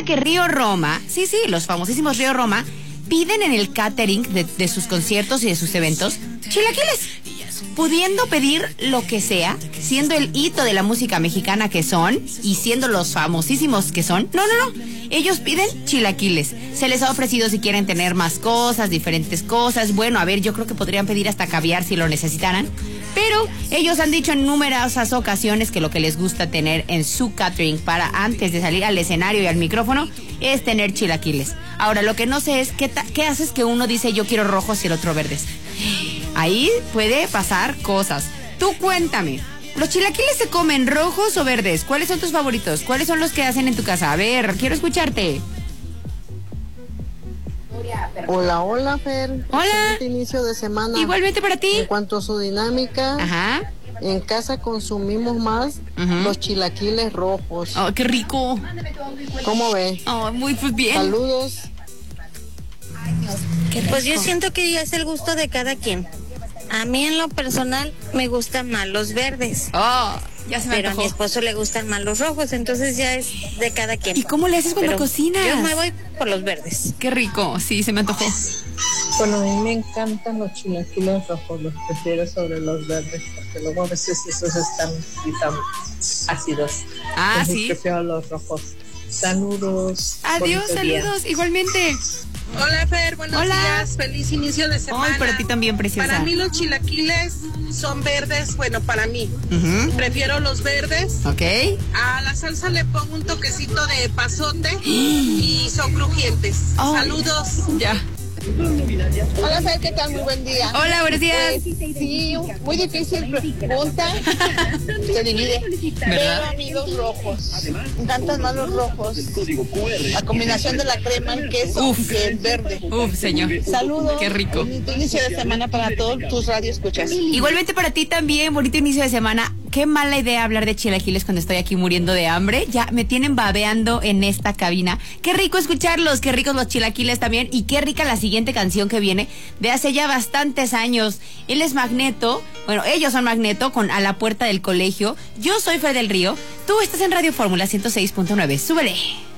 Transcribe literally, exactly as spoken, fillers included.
Resulta que Río Roma, sí, sí, los famosísimos Río Roma, piden en el catering de, de sus conciertos y de sus eventos chilaquiles, pudiendo pedir lo que sea, siendo el hito de la música mexicana que son y siendo los famosísimos que son. No, no, no, ellos piden chilaquiles. Se les ha ofrecido si quieren tener más cosas, diferentes cosas. Bueno, a ver, yo creo que podrían pedir hasta caviar si lo necesitaran. Pero ellos han dicho en numerosas ocasiones que lo que les gusta tener en su catering para antes de salir al escenario y al micrófono es tener chilaquiles. Ahora, lo que no sé es qué, ta- qué haces que uno dice yo quiero rojos y el otro verdes. Ahí puede pasar cosas. Tú cuéntame, ¿los chilaquiles se comen rojos o verdes? ¿Cuáles son tus favoritos? ¿Cuáles son los que hacen en tu casa? A ver, quiero escucharte. Hola, hola, Fer. Hola. Excelente inicio de semana. Igualmente para ti. En cuanto a su dinámica, Ajá. en casa consumimos más Ujú. los chilaquiles rojos. Oh, qué rico. ¿Cómo ve? Oh, muy pues bien. Saludos. Pues yo siento que ya es el gusto de cada quien. A mí en lo personal me gustan más los verdes, Oh, ya se me pero a mi antojó. esposo le gustan más los rojos, entonces ya es de cada quien. ¿Y cómo le haces cuando Pero cocinas? Yo me voy por los verdes. Qué rico, sí, se me antojó. Bueno, a mí me encantan los chilaquiles rojos, los prefiero sobre los verdes, porque luego a veces esos están tan ácidos. Ah, Entonces sí. prefiero los rojos. Saludos. Adiós, bonito día. saludos, igualmente. Hola Fer, buenos Hola. días, feliz inicio de semana. Ay, para ti también, preciosa. Para mí los chilaquiles son verdes, bueno, para mí. Ujú. Prefiero los verdes. Ok. A la salsa le pongo un toquecito de pasote y son crujientes. Ay. Saludos. Ya. Hola, Fer, ¿qué tal? Muy buen día. Hola, buenos días. Pues, sí, muy difícil pregunta. Se divide. Pero a mí los rojos. Me encantan más los rojos. La combinación de la crema, el queso Uf. y el verde. Uf, señor. Saludos. Qué rico. Bonito inicio de semana para todos tus radioescuchas. Igualmente para ti también, bonito inicio de semana. Qué mala idea hablar de chilaquiles cuando estoy aquí muriendo de hambre. Ya me tienen babeando en esta cabina. Qué rico escucharlos, qué ricos los chilaquiles también. Y qué rica la siguiente canción que viene de hace ya bastantes años. Él es Magneto, bueno, ellos son Magneto con A la Puerta del Colegio. Yo soy Fer del Río. Tú estás en Radio Fórmula ciento seis punto nueve. Súbele.